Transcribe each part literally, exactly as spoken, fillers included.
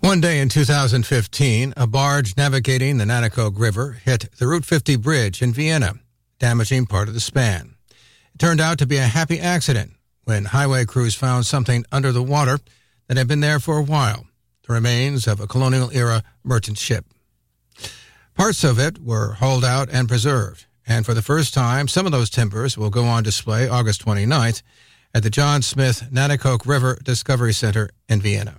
One day in two thousand fifteen, a barge navigating the Nanticoke River hit the Route fifty bridge in Vienna, damaging part of the span. It turned out to be a happy accident when highway crews found something under the water that had been there for a while, the remains of a colonial-era merchant ship. Parts of it were hauled out and preserved, and for the first time, some of those timbers will go on display August twenty-ninth at the John Smith Nanticoke River Discovery Center in Vienna.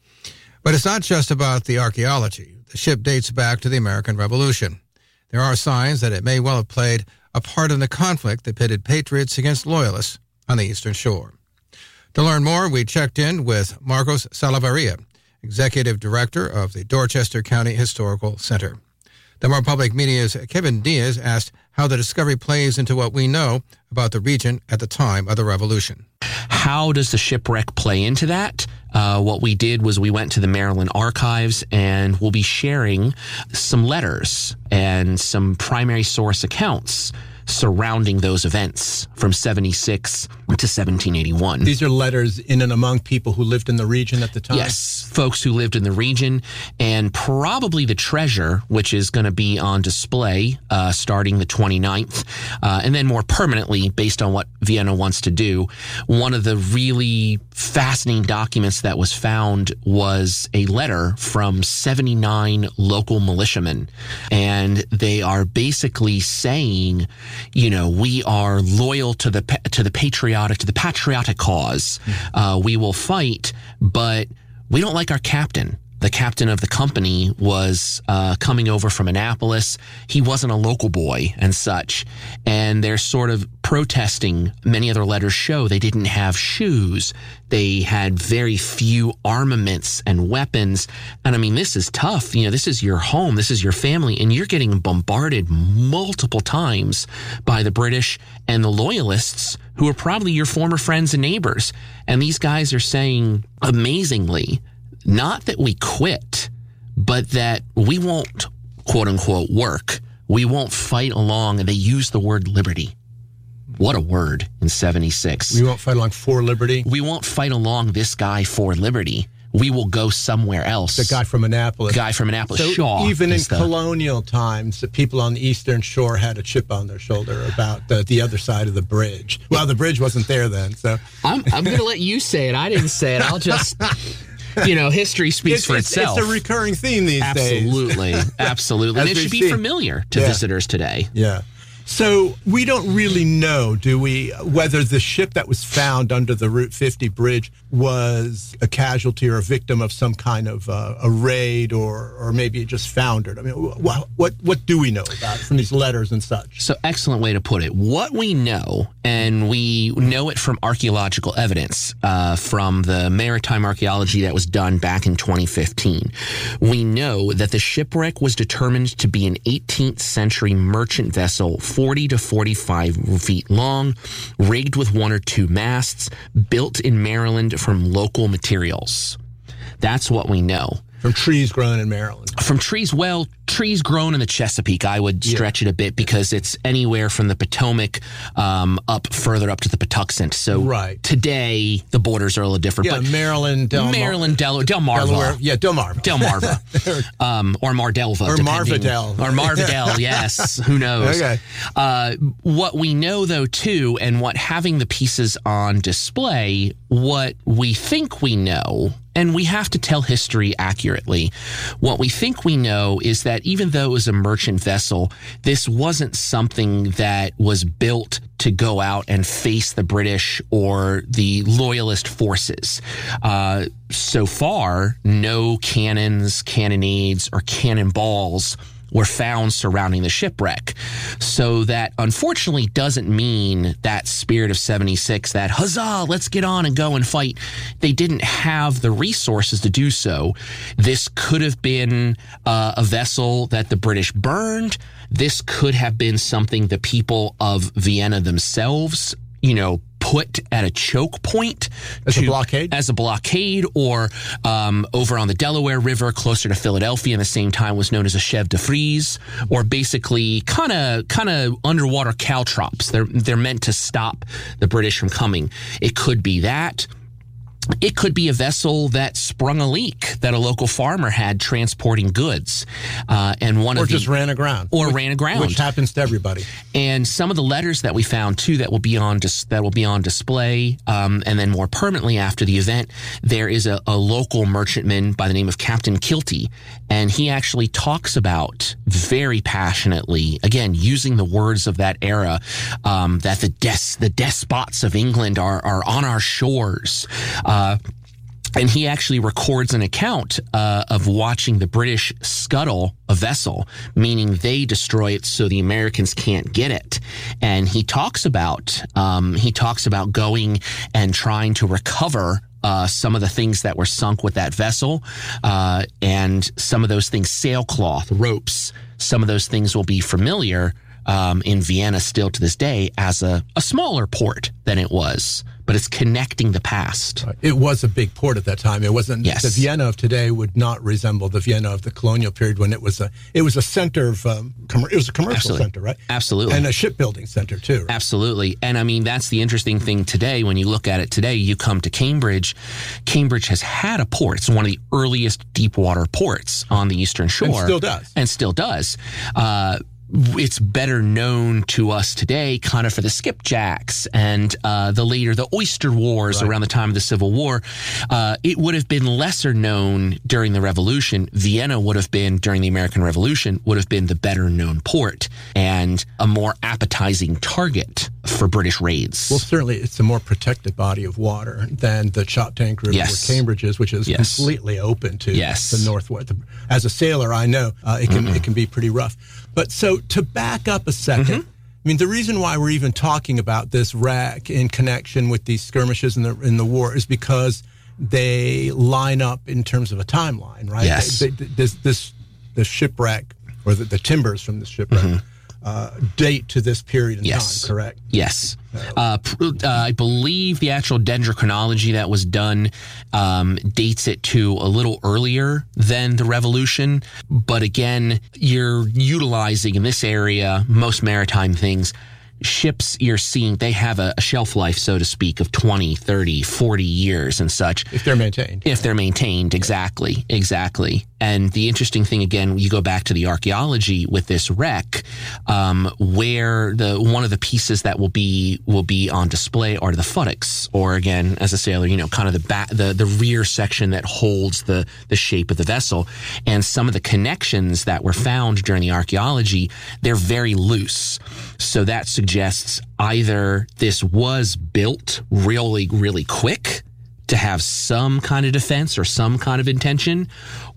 But it's not just about the archaeology. The ship dates back to the American Revolution. There are signs that it may well have played a part in the conflict that pitted patriots against loyalists on the Eastern Shore. To learn more, we checked in with Marcos Salaverria, Executive Director of the Dorchester County Historical Center. The More Public Media's Kevin Diaz asked how the discovery plays into what we know about the region at the time of the Revolution. How does the shipwreck play into that? Uh, what we did was we went to the Maryland archives, and we'll be sharing some letters and some primary source accounts surrounding those events from seventy-six to seventeen eighty-one. These are letters in and among people who lived in the region at the time? Yes, folks who lived in the region, and probably the treasure, which is going to be on display uh, starting the twenty-ninth, uh, and then more permanently, based on what Vienna wants to do. One of the really fascinating documents that was found was a letter from seventy-nine local militiamen, and they are basically saying, you know, we are loyal to the to the patriotic to the patriotic cause. Mm-hmm. Uh, we will fight, but we don't like our captain. The captain of the company was uh, coming over from Annapolis. He wasn't a local boy and such. And they're sort of protesting. Many other letters show they didn't have shoes. They had very few armaments and weapons. And I mean, this is tough. You know, this is your home. This is your family. And you're getting bombarded multiple times by the British and the Loyalists, who are probably your former friends and neighbors. And these guys are saying, amazingly, not that we quit, but that we won't, quote unquote, work. We won't fight along. And they use the word liberty. What a word in seventy-six. We won't fight along for liberty? We won't fight along this guy for liberty. We will go somewhere else. The guy from Annapolis. The guy from Annapolis. So Shaw. even in the, colonial times, the people on the Eastern Shore had a chip on their shoulder about the, the other side of the bridge. Well, the bridge wasn't there then, so. I'm, I'm going to let you say it. I didn't say it. I'll just... You know, history speaks it's, for it's, itself. It's a recurring theme these absolutely, days. Absolutely, absolutely. And it should be see. familiar to yeah. visitors today. Yeah. So we don't really know, do we, whether the ship that was found under the Route fifty bridge was a casualty or a victim of some kind of uh, a raid, or or maybe it just foundered. I mean, what what what do we know about it from these letters and such? So excellent way to put it. What we know, and we know it from archaeological evidence, uh, from the maritime archaeology that was done back in twenty fifteen. We know that the shipwreck was determined to be an eighteenth century merchant vessel, forty to forty-five feet long, rigged with one or two masts, built in Maryland from local materials. That's what we know. From trees grown in Maryland. From trees, well, trees grown in the Chesapeake, I would stretch yeah. it a bit, because it's anywhere from the Potomac um, up further up to the Patuxent. So right. today, the borders are a little different. Yeah, but Maryland, Del Maryland, Del- Delmarva. Delaware. Yeah, Delmarva. Delmarva. um, or Mardelva. Or Marvadel. Or Marvadel, yes. Who knows? Okay. Uh, what we know, though, too, and what having the pieces on display, what we think we know, and we have to tell history accurately. What we think we know is that even though it was a merchant vessel, this wasn't something that was built to go out and face the British or the Loyalist forces. Uh, so far, no cannons, cannonades, or cannonballs were found surrounding the shipwreck. So that unfortunately doesn't mean that spirit of seventy-six, that huzzah, let's get on and go and fight. They didn't have the resources to do so. This could have been uh, a vessel that the British burned. This could have been something the people of Vienna themselves, you know, put at a choke point. As to, a blockade? As a blockade, or um, over on the Delaware River, closer to Philadelphia, in the same time was known as a chef de frise, or basically kind of kind of underwater caltrops. They're, they're meant to stop the British from coming. It could be that. It could be a vessel that sprung a leak that a local farmer had transporting goods, uh, and one or of the, just ran aground, or which, ran aground, which happens to everybody. And some of the letters that we found too that will be on dis- that will be on display, um, and then more permanently after the event, there is a, a local merchantman by the name of Captain Kilty, and he actually talks about very passionately, again using the words of that era, um, that the des- the despots of England are are on our shores. Uh, And he actually records an account uh, of watching the British scuttle a vessel, meaning they destroy it so the Americans can't get it. And he talks about um, he talks about going and trying to recover uh, some of the things that were sunk with that vessel, uh, and some of those things, sailcloth, ropes. Some of those things will be familiar um, in Vienna still to this day as a, a smaller port than it was. But it's connecting the past. It was a big port at that time. It wasn't yes. the Vienna of today would not resemble the Vienna of the colonial period when it was a it was a center of um, com- it was a commercial Absolutely. center, right? Absolutely, and a shipbuilding center too. Right? Absolutely, and I mean that's the interesting thing today. When you look at it today, you come to Cambridge. Cambridge has had a port. It's one of the earliest deep water ports on the Eastern Shore, and still does, and still does. Uh, It's better known to us today kind of for the skipjacks and uh, the later, the oyster wars right. around the time of the Civil War. Uh, it would have been lesser known during the Revolution. Vienna would have been, during the American Revolution, would have been the better known port and a more appetizing target for British raids. Well, certainly it's a more protected body of water than the Choptank River yes. where Cambridge is, which is yes. completely open to yes. the northwest. As a sailor, I know uh, it can mm-hmm. it can be pretty rough. But so to back up a second, mm-hmm. I mean, the reason why we're even talking about this wreck in connection with these skirmishes in the in the war is because they line up in terms of a timeline, right? Yes. They, they, this this the shipwreck or the, the timbers from the shipwreck. Mm-hmm. Uh, date to this period in yes. time, correct? Yes. Uh, uh, I believe the actual dendrochronology that was done um, dates it to a little earlier than the Revolution. But again, you're utilizing in this area, most maritime things, ships you're seeing, they have a, a shelf life, so to speak, of twenty, thirty, forty years and such. If they're maintained. If they're maintained, exactly, exactly. And the interesting thing, again, you go back to the archaeology with this wreck, um, where the one of the pieces that will be will be on display are the futtocks, or again, as a sailor, you know, kind of the back, the the rear section that holds the the shape of the vessel. And some of the connections that were found during the archaeology, they're very loose. So that suggests either this was built really, really quick to have some kind of defense or some kind of intention,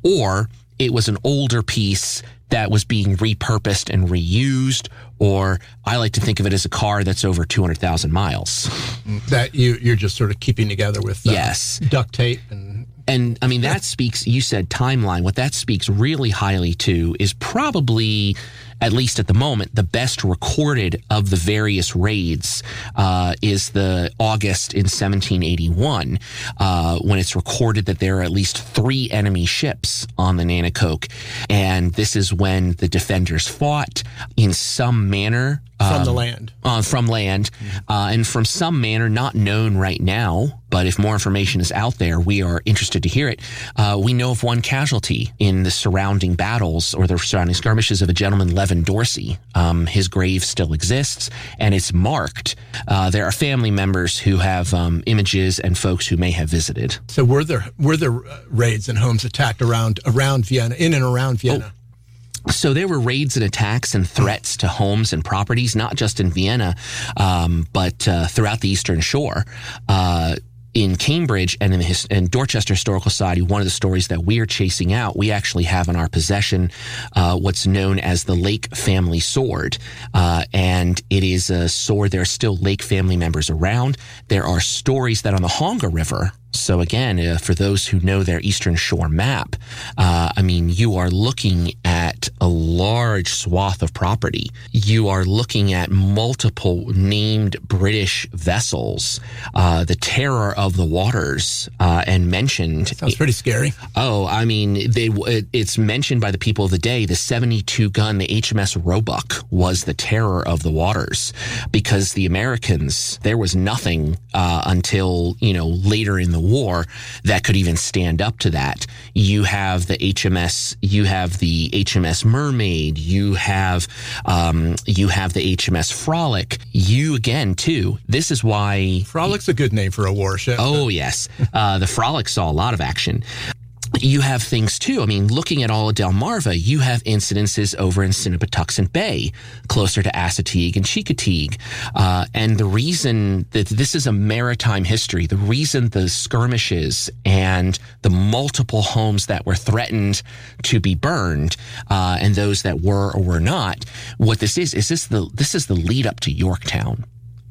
or it was an older piece that was being repurposed and reused, or I like to think of it as a car that's over two hundred thousand miles. That you, you're just sort of keeping together with uh, yes. duct tape and... And I mean, that speaks, you said timeline. What that speaks really highly to is probably, at least at the moment, the best recorded of the various raids uh, is the August in seventeen eighty-one, uh, when it's recorded that there are at least three enemy ships on the Nanticoke. And this is when the defenders fought in some manner. From um, the land. Uh, from land. Uh, and from some manner not known right now, but if more information is out there, we are interested to hear it. Uh, we know of one casualty in the surrounding battles or the surrounding skirmishes of a gentleman, Levin Dorsey. Um, his grave still exists, and it's marked. Uh, there are family members who have um, images and folks who may have visited. So were there were there raids and homes attacked around around Vienna, in and around Vienna? Oh. So there were raids and attacks and threats to homes and properties, not just in Vienna, um, but uh, throughout the Eastern Shore. Uh, in Cambridge and in the his, in Dorchester Historical Society, one of the stories that we are chasing out, we actually have in our possession uh, what's known as the Lake family sword. Uh, and it is a sword. There are still Lake family members around. There are stories that on the Honga River, so again, uh, for those who know their Eastern Shore map, uh, I mean, you are looking at a large swath of property. You are looking at multiple named British vessels, uh, the terror of the waters, uh, and mentioned. Sounds pretty scary. Oh, I mean, they it, it's mentioned by the people of the day. The seventy-two gun, the H M S Roebuck, was the terror of the waters because the Americans, there was nothing uh, until, you know, later in the war that could even stand up to that. You have the H M S, you have the H M S Mermaid, you have, um, you have the H M S Frolic. You again, too. This is why Frolic's a good name for a warship. Oh, yes. Uh, the Frolic saw a lot of action. You have things, too. I mean, looking at all of Delmarva, you have incidences over in Sinnapatuxent Bay, closer to Assateague and Chincoteague. Uh, and the reason that this is a maritime history, the reason the skirmishes and the multiple homes that were threatened to be burned, uh, and those that were or were not, what this is, is this the, this is the lead up to Yorktown.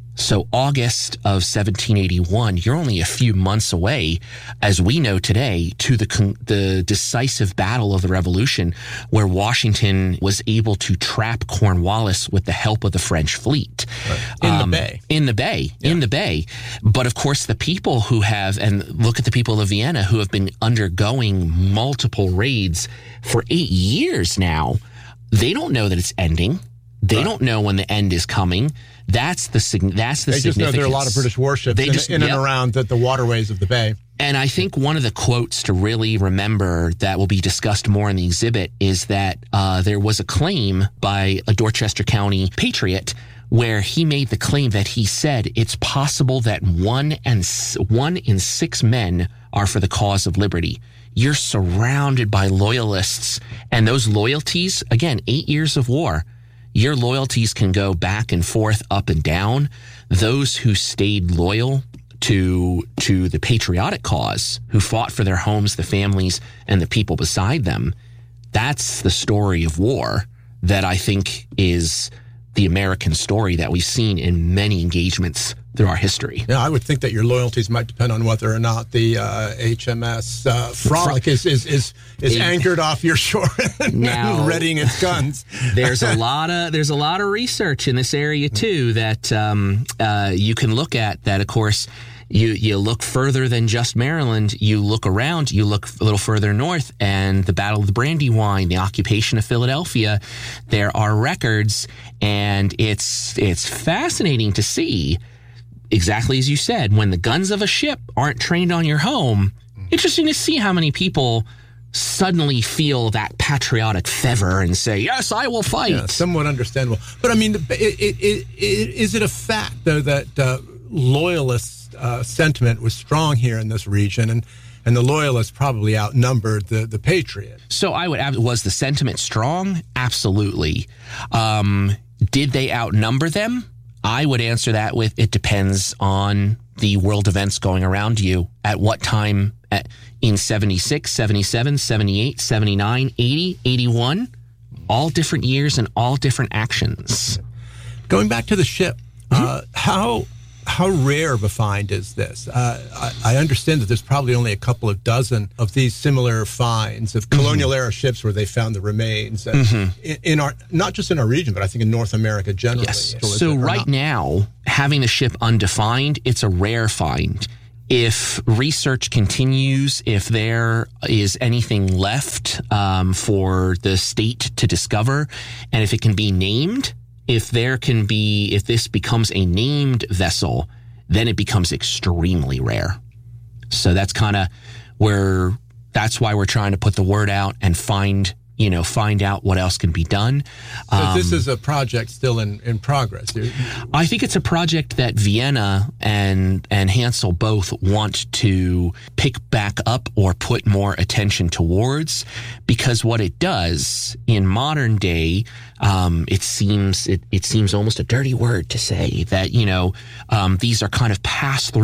So August of seventeen eighty-one, you're only a few months away, as we know today, to the the decisive battle of the Revolution, where Washington was able to trap Cornwallis with the help of the French fleet. Right. In um, the Bay. In the Bay. Yeah. In the Bay. But of course, the people who have, and look at the people of Vienna who have been undergoing multiple raids for eight years now, they don't know that it's ending. They right. don't know when the end is coming. That's the that's the they significance. They just know there are a lot of British warships in, just, in yep. and around the, the waterways of the bay. And I think one of the quotes to really remember that will be discussed more in the exhibit is that uh, there was a claim by a Dorchester County patriot where he made the claim that he said it's possible that one and one in six men are for the cause of liberty. You're surrounded by loyalists, and those loyalties, again, eight years of war. Your loyalties can go back and forth, up and down. Those who stayed loyal to to the patriotic cause, who fought for their homes, the families, and the people beside them, that's the story of war that I think is the American story that we've seen in many engagements through our history. Yeah, I would think that your loyalties might depend on whether or not the uh, H M S uh, Frolic is is is, is it, anchored off your shore and now, readying its guns. There's a lot of there's a lot of research in this area too that um, uh, you can look at. That, of course, you you look further than just Maryland. You look around. You look a little further north, and the Battle of the Brandywine, the occupation of Philadelphia. There are records, and it's it's fascinating to see. Exactly as you said, when the guns of a ship aren't trained on your home, interesting to see how many people suddenly feel that patriotic fervor and say, yes, I will fight. Yeah, somewhat understandable. But I mean, it, it, it, it, is it a fact, though, that uh, loyalist uh, sentiment was strong here in this region, and, and the loyalists probably outnumbered the, the patriots? So I would, was the sentiment strong? Absolutely. Um, did they outnumber them? I would answer that with, it depends on the world events going around you. At what time at, in seventy-six, seventy-seven, seventy-eight, seventy-nine, eighty, eighty-one, all different years and all different actions. Going back to the ship, mm-hmm. uh, how how rare of a find is this? Uh, I, I understand that there's probably only a couple of dozen of these similar finds of colonial mm-hmm. era ships where they found the remains and mm-hmm. in, in our, not just in our region, but I think in North America generally. Yes. So right not? now, having the ship undefined, it's a rare find. If research continues, if there is anything left um, for the state to discover, and if it can be named, if there can be, if this becomes a named vessel, then it becomes extremely rare. So that's kind of where, that's why we're trying to put the word out and find, you know, find out what else can be done. So um, this is a project still in, in progress. I think it's a project that Vienna and, and Hansel both want to pick back up or put more attention towards, because what it does in modern day, um, it seems, it, it seems almost a dirty word to say that, you know, um, these are kind of pass through